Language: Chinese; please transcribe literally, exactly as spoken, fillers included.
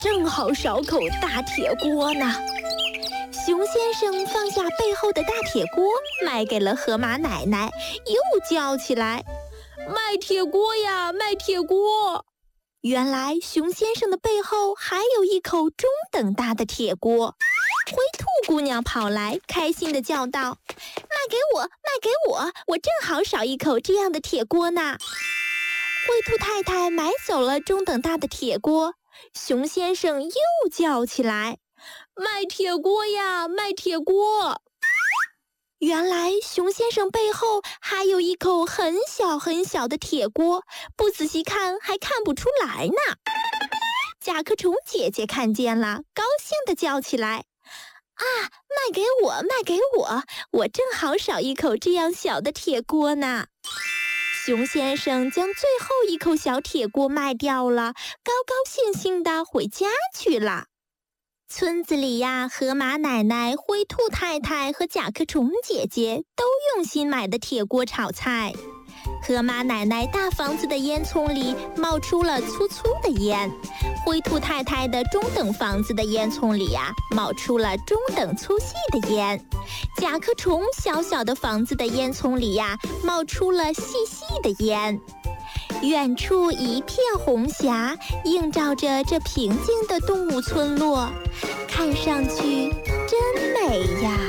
正好少口大铁锅呢。熊先生放下背后的大铁锅，卖给了河马奶奶，又叫起来：卖铁锅呀，卖铁锅！原来熊先生的背后还有一口中等大的铁锅。灰兔姑娘跑来，开心地叫道：卖给我，卖给我，我正好少一口这样的铁锅呢。灰兔太太买走了中等大的铁锅，熊先生又叫起来：卖铁锅呀，卖铁锅！原来熊先生背后还有一口很小很小的铁锅，不仔细看还看不出来呢。甲壳虫姐姐看见了，高兴地叫起来：啊，卖给我，卖给我，我正好少一口这样小的铁锅呢。熊先生将最后一口小铁锅卖掉了，高高兴兴地回家去了。村子里呀，河马奶奶、灰兔太太和甲壳虫姐姐都用心买的铁锅炒菜。河马奶奶大房子的烟囱里冒出了粗粗的烟，灰兔太太的中等房子的烟囱里呀，冒出了中等粗细的烟，甲壳虫小小的房子的烟囱里呀，冒出了细细的烟。远处一片红霞，映照着这平静的动物村落，看上去真美呀。